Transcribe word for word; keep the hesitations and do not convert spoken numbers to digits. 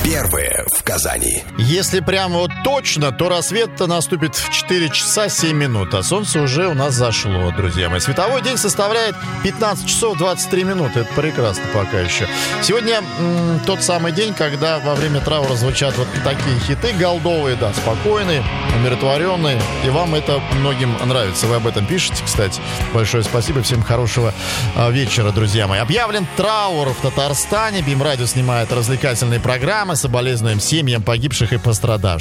Первые в Казани. Если прямо вот точно, то рассвет наступит в четыре часа семь минут, а солнце уже у нас зашло, друзья мои. Световой день составляет пятнадцать часов двадцать три минуты. Это прекрасно пока еще. Сегодня м- тот самый день, когда во время траура звучат вот такие хиты голдовые, да, спокойные, умиротворенные. И вам это многим нравится. Вы об этом пишете, кстати. Большое спасибо. Всем хорошего а, вечера, друзья мои. Объявлен траур в Татарстане. БИМ-радио снимает развлекательные программы. Соболезнуем семьям погибших и пострадавших.